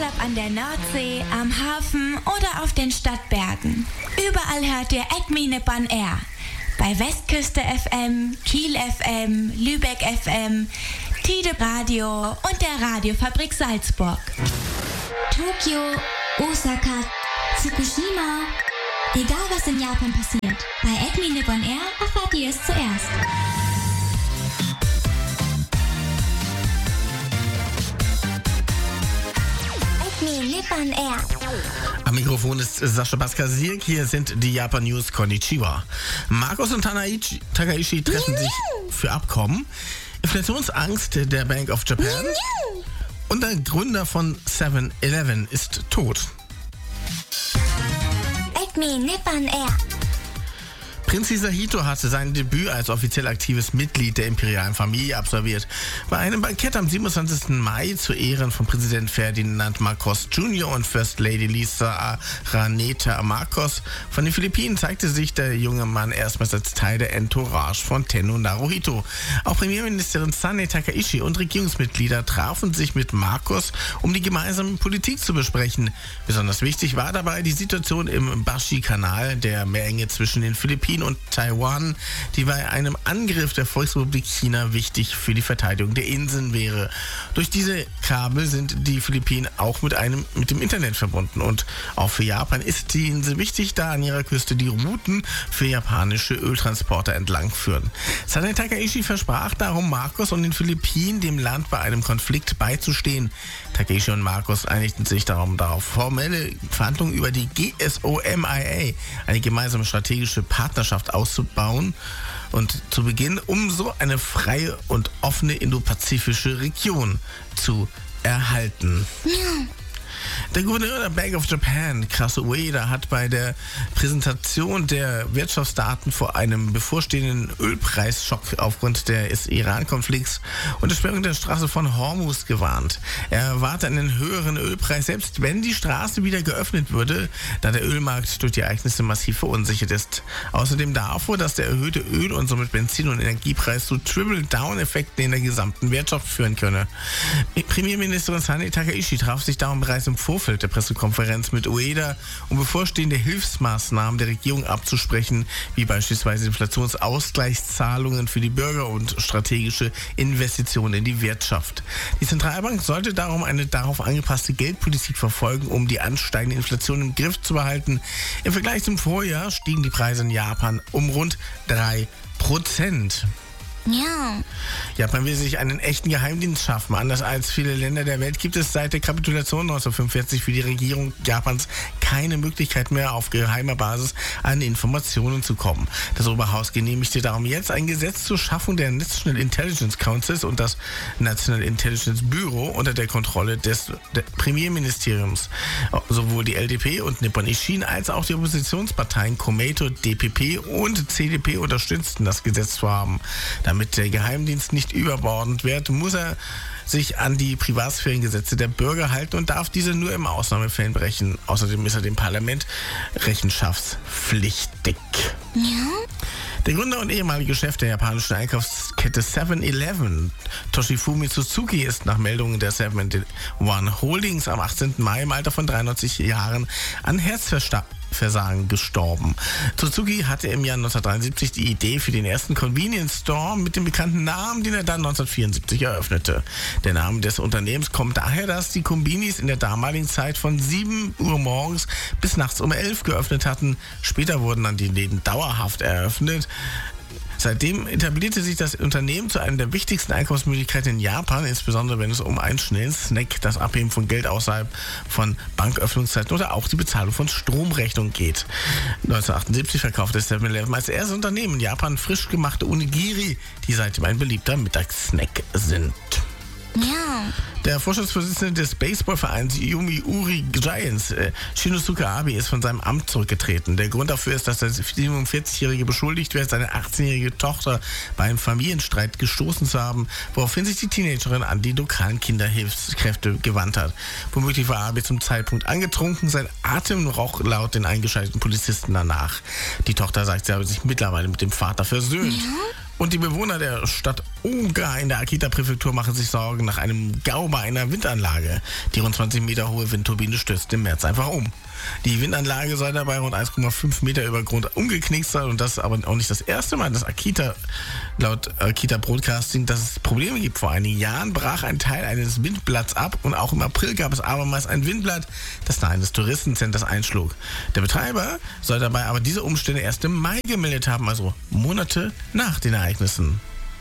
Urlaub an der Nordsee, am Hafen oder auf den Stadtbergen. Überall hört ihr Acme Nippon Air. Bei Westküste FM, Kiel FM, Lübeck FM, Tide Radio und der Radiofabrik Salzburg. Tokio, Osaka, Fukushima. Egal was in Japan passiert, bei Acme Nippon Air erfahrt ihr es zuerst. Acme Nippon Air. Am Mikrofon ist Sascha Baskasiek, hier sind die Japan News. Konnichiwa. Markus und Takaishi treffen sich für Abkommen. Inflationsangst der Bank of Japan. Und der Gründer von 7-Eleven ist tot. Acme Nippon Air. Prinz Hisahito hatte sein Debüt als offiziell aktives Mitglied der imperialen Familie absolviert. Bei einem Bankett am 27. Mai zu Ehren von Präsident Ferdinand Marcos Jr. und First Lady Lisa Araneta Marcos von den Philippinen zeigte sich der junge Mann erstmals als Teil der Entourage von Tenno Naruhito. Auch Premierministerin Sanne Takaishi und Regierungsmitglieder trafen sich mit Marcos, um die gemeinsame Politik zu besprechen. Besonders wichtig war dabei die Situation im Bashi-Kanal, der Meerenge zwischen den Philippinen und Taiwan, die bei einem Angriff der Volksrepublik China wichtig für die Verteidigung der Inseln wäre. Durch diese Kabel sind die Philippinen auch mit dem Internet verbunden und auch für Japan ist die Insel wichtig, da an ihrer Küste die Routen für japanische Öltransporter entlang führen. Sanne Takaishi versprach darum Marcos und den Philippinen, dem Land bei einem Konflikt beizustehen. Takaishi und Marcos einigten sich darum darauf, formelle Verhandlungen über die GSOMIA, eine gemeinsame strategische Partnerschaft auszubauen und zu Beginn, um so eine freie und offene indopazifische Region zu erhalten. Der Gouverneur der Bank of Japan, Kazuo Ueda, hat bei der Präsentation der Wirtschaftsdaten vor einem bevorstehenden Ölpreisschock aufgrund des Iran-Konflikts und der Sperrung der Straße von Hormuz gewarnt. Er erwarte einen höheren Ölpreis, selbst wenn die Straße wieder geöffnet würde, da der Ölmarkt durch die Ereignisse massiv verunsichert ist. Außerdem davor, dass der erhöhte Öl- und somit Benzin- und Energiepreis zu Triple-Down-Effekten in der gesamten Wirtschaft führen könne. Premierministerin Sanne Takaishi traf sich darum bereits im Vorfeld der Pressekonferenz mit Ueda, um bevorstehende Hilfsmaßnahmen der Regierung abzusprechen, wie beispielsweise Inflationsausgleichszahlungen für die Bürger und strategische Investitionen in die Wirtschaft. Die Zentralbank sollte darum eine darauf angepasste Geldpolitik verfolgen, um die ansteigende Inflation im Griff zu behalten. Im Vergleich zum Vorjahr stiegen die Preise in Japan um rund 3%. Ja. Japan will sich einen echten Geheimdienst schaffen. Anders als viele Länder der Welt gibt es seit der Kapitulation 1945 für die Regierung Japans keine Möglichkeit mehr, auf geheimer Basis an Informationen zu kommen. Das Oberhaus genehmigte darum jetzt ein Gesetz zur Schaffung der National Intelligence Councils und das National Intelligence Bureau unter der Kontrolle des Premierministeriums. Sowohl die LDP und Nippon Ishin als auch die Oppositionsparteien Komeito, DPP und CDP unterstützten das Gesetzvorhaben. Damit der Geheimdienst nicht überbordend wird, muss er sich an die Privatsphärengesetze der Bürger halten und darf diese nur im Ausnahmefällen brechen. Außerdem ist er dem Parlament rechenschaftspflichtig. Ja? Der Gründer und ehemalige Chef der japanischen Einkaufskette 7-Eleven, Toshifumi Suzuki, ist nach Meldungen der 7-One Holdings am 18. Mai im Alter von 93 Jahren an Herzversagen gestorben. Suzuki hatte im Jahr 1973 die Idee für den ersten Convenience Store mit dem bekannten Namen, den er dann 1974 eröffnete. Der Name des Unternehmens kommt daher, dass die Kombinis in der damaligen Zeit von 7 Uhr morgens bis nachts um 11 geöffnet hatten. Später wurden dann die Läden dauerhaft eröffnet. Seitdem etablierte sich das Unternehmen zu einer der wichtigsten Einkaufsmöglichkeiten in Japan, insbesondere wenn es um einen schnellen Snack, das Abheben von Geld außerhalb von Banköffnungszeiten oder auch die Bezahlung von Stromrechnungen geht. 1978 verkaufte 7-Eleven als erstes Unternehmen in Japan frisch gemachte Onigiri, die seitdem ein beliebter Mittagssnack sind. Ja. Der Vorstandsvorsitzende des Baseballvereins Yomiuri Giants, Shinosuke Abe, ist von seinem Amt zurückgetreten. Der Grund dafür ist, dass der 47-Jährige beschuldigt wird, seine 18-jährige Tochter bei einem Familienstreit gestoßen zu haben, woraufhin sich die Teenagerin an die lokalen Kinderhilfskräfte gewandt hat. Womöglich war Abe zum Zeitpunkt angetrunken, sein Atem roch laut den eingeschalteten Polizisten danach. Die Tochter sagt, sie habe sich mittlerweile mit dem Vater versöhnt. Ja? Und die Bewohner der Stadt Oga in der Akita-Präfektur machen sich Sorgen nach einem Gau bei einer Windanlage. Die rund 20 Meter hohe Windturbine stürzt im März einfach um. Die Windanlage soll dabei rund 1,5 Meter über Grund umgeknickt sein und das ist aber auch nicht das erste Mal, dass laut Akita Broadcasting, dass es Probleme gibt. Vor einigen Jahren brach ein Teil eines Windblatts ab und auch im April gab es abermals ein Windblatt, das nahe eines Touristencenters einschlug. Der Betreiber soll dabei aber diese Umstände erst im Mai gemeldet haben, also Monate nach den Ereignissen.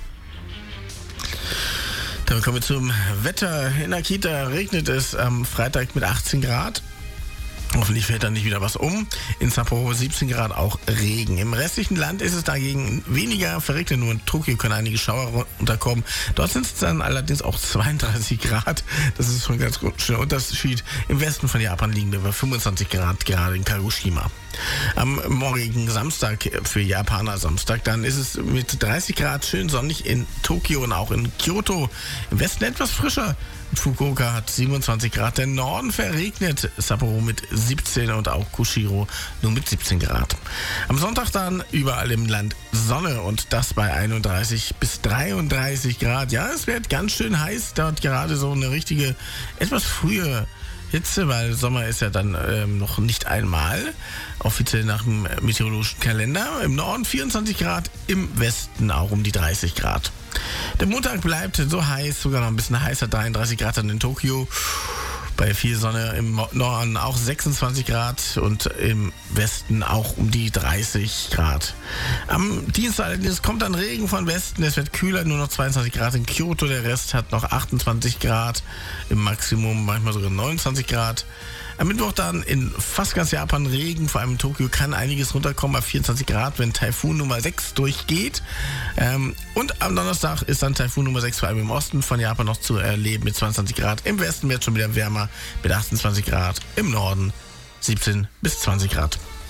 Dann kommen wir zum Wetter. In Akita regnet es am Freitag mit 18 Grad. Hoffentlich fällt dann nicht wieder was um. In Sapporo 17 Grad auch Regen. Im restlichen Land ist es dagegen weniger verregnet. Nur in Tokio können einige Schauer unterkommen. Dort sind es dann allerdings auch 32 Grad. Das ist schon ein ganz schöner Unterschied. Im Westen von Japan liegen wir bei 25 Grad, gerade in Kagoshima. Am morgigen Samstag, für Japaner Samstag, dann ist es mit 30 Grad schön sonnig in Tokio und auch in Kyoto. Im Westen etwas frischer. Fukuoka hat 27 Grad, der Norden verregnet, Sapporo mit 17 und auch Kushiro nur mit 17 Grad. Am Sonntag dann überall im Land Sonne und das bei 31 bis 33 Grad. Ja, es wird ganz schön heiß, dort gerade so eine richtige, etwas frühe Hitze, weil Sommer ist ja dann noch nicht einmal, offiziell nach dem meteorologischen Kalender. Im Norden 24 Grad, im Westen auch um die 30 Grad. Der Montag bleibt so heiß, sogar noch ein bisschen heißer, 33 Grad dann in Tokio. Bei viel Sonne im Norden auch 26 Grad und im Westen auch um die 30 Grad. Am Dienstag allerdings kommt dann Regen von Westen, es wird kühler, nur noch 22 Grad in Kyoto, der Rest hat noch 28 Grad, im Maximum manchmal sogar 29 Grad. Am Mittwoch dann in fast ganz Japan Regen, vor allem in Tokio kann einiges runterkommen auf 24 Grad, wenn Taifun Nummer 6 durchgeht. Und am Donnerstag ist dann Taifun Nummer 6 vor allem im Osten von Japan noch zu erleben mit 22 Grad. Im Westen wird es schon wieder wärmer mit 28 Grad, im Norden 17 bis 20 Grad.